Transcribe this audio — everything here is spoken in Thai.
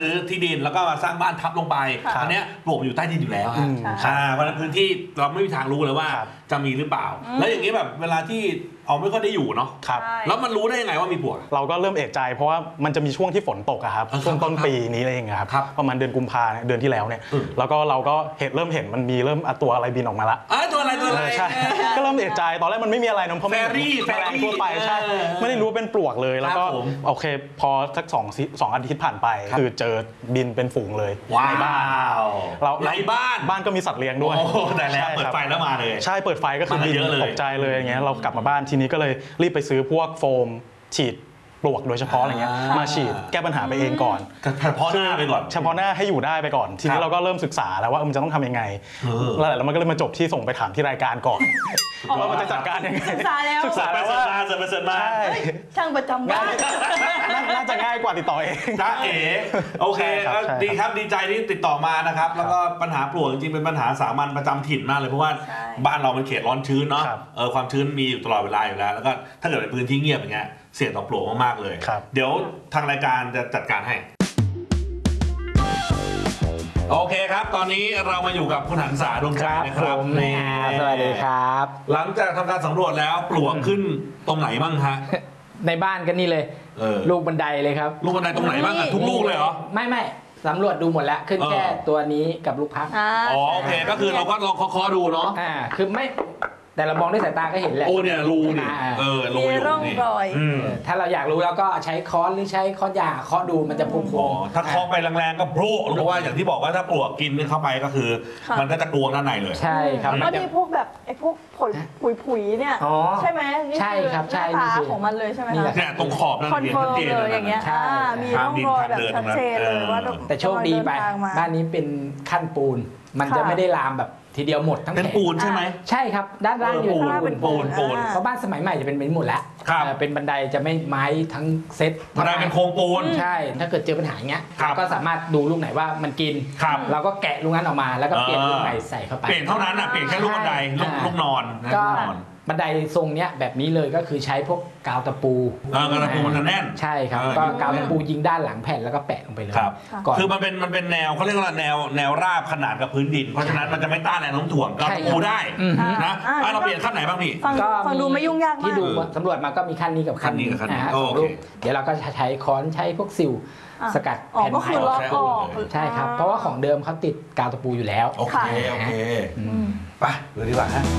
ซื้อที่ดินแล้วก็มาสร้างบ้านทับลงไปอันนี้ปลวกอยู่ใต้ดินอยู่แล้วเพราะฉะนั้นพื้นที่เราไม่มีทางรู้เลยว่าจะมีหรือเปล่าแล้วอย่างนี้แบบเวลาที่เอาไม่ค่อยได้อยู่เนาะแล้วมันรู้ได้ยังไงว่ามีปลวกเราก็เริ่มเอะใจเพราะว่ามันจะมีช่วงที่ฝนตกครับช่วงต้นปีนี้เองครับประมาณเดือนกุมภาเดือนที่แล้วเนี่ยแล้วก็เราก็เริ่มเห็นมันมีเริ่มตัวอะไรบินออกมาละตัวอะไรใช่ก็เริ่มเอะใจตอนแรกมันไม่มีอะไรนะเพราะแฟรี่ทั่วไปใช่ไม่ได้รู้ว่าเป็นปลวกเลยแล้วก็โอเคพอสัก2 อาทิตย์ผ่านไปคือเจอบินเป็นฝูงเลยในบ้านเราในบ้านก็มีสัตว์เลี้ยงด้วยแต่แล้วเปิดไฟแล้วมาเลยใช่เปิดไฟก็คือบินตกใจเลยอย่างเงี้ยเรากลับมาบ้านทีนี้ก็เลยรีบไปซื้อพวกโฟมฉีดปลวกโดยเฉพาะอะไรเงี้ยมาฉีดแก้ปัญหาไปเองก่อนเฉพาะหน้าไปก่อนเฉพาะหน้าให้อยู่ได้ไปก่อนทีนี้เราก็เริ่มศึกษาแล้วว่ามันจะต้องทำยังไงแล้วมันก็เลยมาจบที่ส่งไปถามที่รายการก่อนว่ามันจะจัดการยังไงศึกษาแล้วว่าช่างประจำบ้านน่าจะง่ายกว่าติดต่อเองจ้าเอ๋โอเคดีครับดีใจที่ติดต่อมานะครับแล้วก็ปัญหาปลวกจริงๆเป็นปัญหาสามัญประจำถิ่นมากเลยเพราะว่าบ้านเราเป็นเขตร้อนชื้นเนาะความชื้นมีอยู่ตลอดเวลาอยู่แล้วแล้วก็ถ้าเกิดเป็นพื้นที่เงียบอย่างเงี้ยเสี่ยงต่อปลวกมากๆเลยเดี๋ยวทางรายการจะจัดการให้โอเคครับตอนนี้เรามาอยู่กับคุณหันษาดวงใจนะครับสวัสดีครับหลังจากทำการสำรวจแล้วปลวกขึ้นตรงไหนบ้างฮะในบ้านก็นี่เลยลูกบันไดเลยครับลูกบันไดตรงไหนบ้างทุกลูกเลยเหรอไม่สำรวจดูหมดแล้วขึ้นแค่ตัวนี้กับลูกพักโอเคก็คือเราก็ลองเคาะดูเนาะคือไม่แต่เรามองด้วยสายตาก็เห็นแหละโอ้เนี่ยรูนี่มีร่องรอยถ้าเราอยากรู้แล้วก็ใช้ค้อนหรือใช้ค้อนยาเคาะดูมันจะพุ่งถ้าเคาะไปแรงๆก็โผล่เพราะว่าอย่างที่บอกว่าถ้าปลวกกินเข้าไปก็คือมันก็จะกลวงด้านในเลยใช่ครับแล้วมีพวกแบบไอ้พวกผุยเนี่ยใช่ไหมใช่ครับใช่ของมันเลยใช่ไหมเนี่ยตรงขอบนั่นคอนเฟิร์มเลยอย่างเงี้ยมีร่องรอยแบบชัดเจนเลยว่าแต่โชคดีไปบ้านนี้เป็นขั้นปูนมันจะไม่ได้ลามแบบทีเดียวหมดทั้งแผงเป็นปูนใช่ไหมใช่ครับด้านล่างอยู่ปูนเพราะบ้านสมัยใหม่จะเป็นหมดแล้วเป็นบันไดจะไม่ไม้ทั้งเซ็ตบันไดเป็นโครงปูนใช่ถ้าเกิดเจอปัญหาอย่างเงี้ยก็สามารถดูลูกไหนว่ามันกินเราก็แกะลูกนั้นออกมาแล้วก็เปลี่ยนลูกใหม่ใส่เข้าไปเปลี่ยนเท่านั้นอ่ะเปลี่ยนแค่ลูกบันไดลูกนอนก็บันไดทรงเนี้ยแบบนี้เลยก็คือใช้พวกกาวตะปูกาวตะปูมันแน่นใช่ครับก็กาวตะปูยิงด้านหลังแผ่นแล้วก็แปะลงไปเลยคือมันเป็นแนวเขาเรียกว่าแนวราบขนาดกับพื้นดินเพราะฉะนั้นมันจะไม่ต้านแรงโน้มถ่วงกาวตะปูได้นะเราเปลี่ยนขั้นไหนบ้างพี่ฟังดูไม่ยุ่งยากมากที่ดูสำรวจมาก็มีขั้นนี้กับขั้นนี้เดี๋ยวเราก็ใช้ค้อนใช้พวกซิลสกัดแผ่นก็คือล็อกออกใช่ครับเพราะว่าของเดิมเขาติดกาวตะปูอยู่แล้วโอเคไปเลยดีกว่าฮะ